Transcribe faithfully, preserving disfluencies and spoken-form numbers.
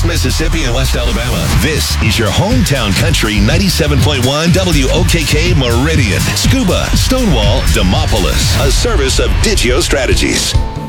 East Mississippi and West Alabama. This is your hometown country ninety-seven point one W O K K Meridian. Scuba, Stonewall, Demopolis. A service of Digio Strategies.